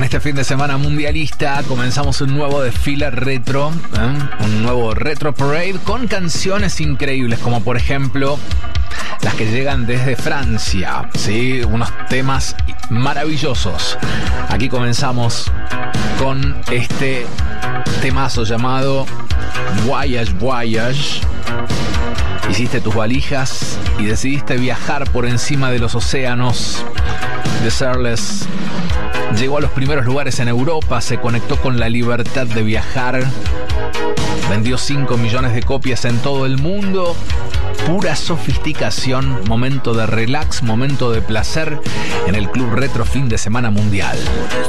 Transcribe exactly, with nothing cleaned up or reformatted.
este fin de semana mundialista comenzamos un nuevo desfile retro, ¿eh? un nuevo Retro Parade con canciones increíbles, como por ejemplo las que llegan desde Francia, ¿sí? Unos temas maravillosos. Aquí comenzamos con este temazo llamado Voyage Voyage. Hiciste tus valijas y decidiste viajar por encima de los océanos. The Searless llegó a los primeros lugares en Europa, se conectó con la libertad de viajar, vendió cinco millones de copias en todo el mundo. Pura sofisticación, momento de relax, momento de placer en el Club Retro Fin de Semana Mundial.